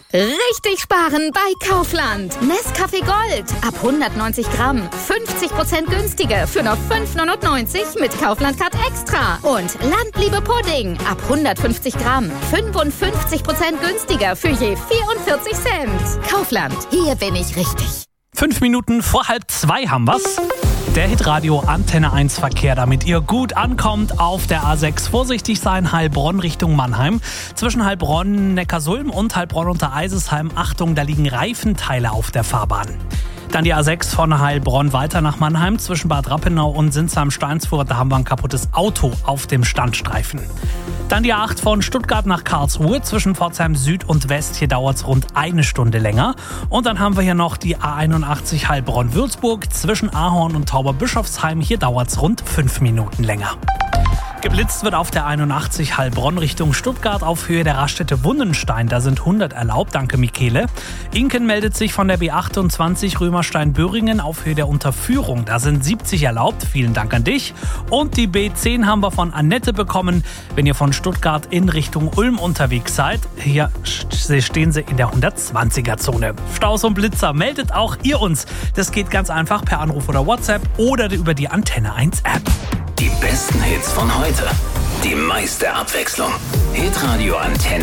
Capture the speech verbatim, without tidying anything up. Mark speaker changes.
Speaker 1: Richtig sparen bei Kaufland. Nescafé Gold ab hundertneunzig Gramm. fünfzig Prozent günstiger für nur fünf neunundneunzig mit Kaufland Card Extra. Und Landliebe Pudding ab hundertfünfzig Gramm. fünfundfünfzig Prozent günstiger für je vierundvierzig Cent. Kaufland, hier bin ich richtig.
Speaker 2: Fünf Minuten vor halb zwei haben wir's. Der Hitradio Antenne eins Verkehr, damit ihr gut ankommt auf der A sechs. Vorsichtig sein, Heilbronn Richtung Mannheim. Zwischen Heilbronn, Neckarsulm und Heilbronn unter Eisesheim. Achtung, da liegen Reifenteile auf der Fahrbahn. Dann die A sechs von Heilbronn weiter nach Mannheim. Zwischen Bad Rappenau und Sinsheim-Steinsfurt, da haben wir ein kaputtes Auto auf dem Standstreifen. Dann die A acht von Stuttgart nach Karlsruhe. Zwischen Pforzheim Süd und West, hier dauert es rund eine Stunde länger. Und dann haben wir hier noch die A einundachtzig Heilbronn-Würzburg. Zwischen Ahorn und Tauberbischofsheim, hier dauert es rund fünf Minuten länger. Geblitzt wird auf der einundachtzig Heilbronn Richtung Stuttgart auf Höhe der Raststätte Wundenstein. Da sind hundert erlaubt, danke Michele. Inken meldet sich von der B achtundzwanzig Römerstein-Böhringen auf Höhe der Unterführung. Da sind siebzig erlaubt, vielen Dank an dich. Und die B zehn haben wir von Annette bekommen. Wenn ihr von Stuttgart in Richtung Ulm unterwegs seid, hier stehen sie in der hundertzwanziger Zone. Staus und Blitzer, meldet auch ihr uns. Das geht ganz einfach per Anruf oder WhatsApp oder über die Antenne eins App.
Speaker 3: Die besten Hits von heute. Die meiste Abwechslung. Hitradio Antenne.